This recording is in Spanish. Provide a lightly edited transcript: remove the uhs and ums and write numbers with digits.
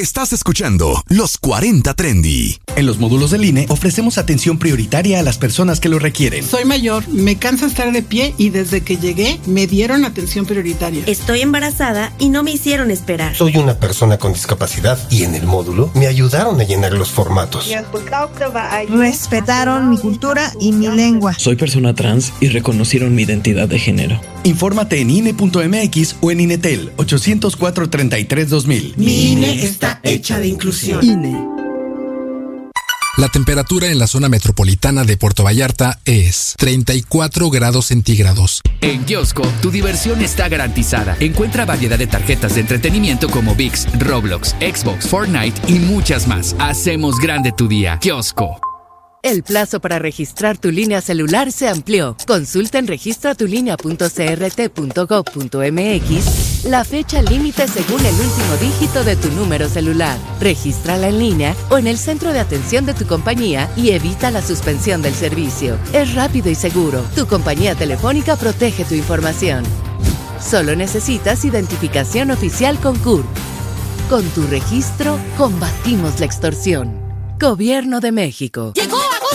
Estás escuchando Los 40 Trendy. En los módulos del INE ofrecemos atención prioritaria a las personas que lo requieren. Soy mayor, me cansa estar de pie y desde que llegué me dieron atención prioritaria. Estoy embarazada y no me hicieron esperar. Soy una persona con discapacidad y en el módulo me ayudaron a llenar los formatos. Respetaron mi cultura y mi lengua. Soy persona trans y reconocieron mi identidad de género. Infórmate en INE.mx o en INETEL 804-33-2000. Mi INE está hecha de inclusión. INE. La temperatura en la zona metropolitana de Puerto Vallarta es 34 grados centígrados. En Kiosco, tu diversión está garantizada. Encuentra variedad de tarjetas de entretenimiento como ViX, Roblox, Xbox, Fortnite y muchas más. Hacemos grande tu día. Kiosco. El plazo para registrar tu línea celular se amplió. Consulta en registratulinea.crt.gov.mx la fecha límite según el último dígito de tu número celular. Regístrala en línea o en el centro de atención de tu compañía y evita la suspensión del servicio. Es rápido y seguro. Tu compañía telefónica protege tu información. Solo necesitas identificación oficial con CURP. Con tu registro, combatimos la extorsión. Gobierno de México. ¡Llegó!